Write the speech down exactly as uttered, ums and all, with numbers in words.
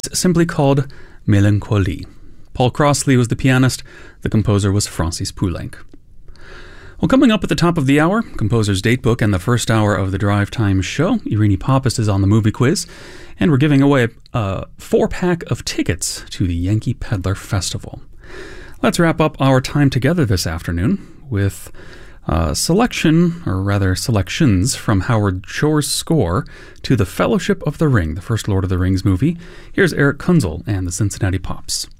simply called Mélancolie. Paul Crossley was the pianist. The composer was Francis Poulenc. Well, coming up at the top of the hour, Composer's Datebook and the first hour of the Drive Time show. Irini Pappas is on the movie quiz, and we're giving away a four-pack of tickets to the Yankee Peddler Festival. Let's wrap up our time together this afternoon with a selection, or rather selections, from Howard Shore's score to The Fellowship of the Ring, the first Lord of the Rings movie. Here's Eric Kunzel and the Cincinnati Pops.